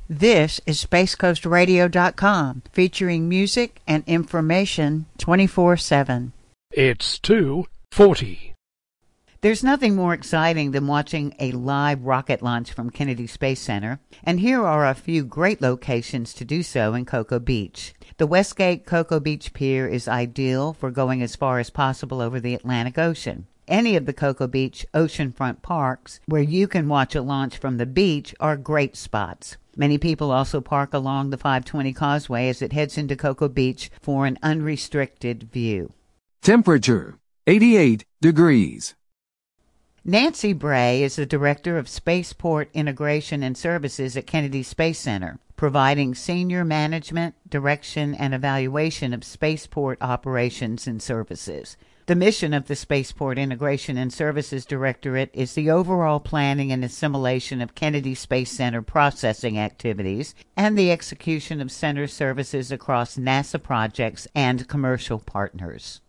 This is SpaceCoastRadio.com, featuring music and information 24/7. It's 2:40. There's nothing more exciting than watching a live rocket launch from Kennedy Space Center, and here are a few great locations to do so in Cocoa Beach. The Westgate Cocoa Beach Pier is ideal for going as far as possible over the Atlantic Ocean. Any of the Cocoa Beach oceanfront parks where you can watch a launch from the beach are great spots. Many people also park along the 520 Causeway as it heads into Cocoa Beach for an unrestricted view. Temperature, 88 degrees. Nancy Bray is the Director of Spaceport Integration and Services at Kennedy Space Center, providing senior management, direction, and evaluation of spaceport operations and services. The mission of the Spaceport Integration and Services Directorate is the overall planning and assimilation of Kennedy Space Center processing activities and the execution of center services across NASA projects and commercial partners.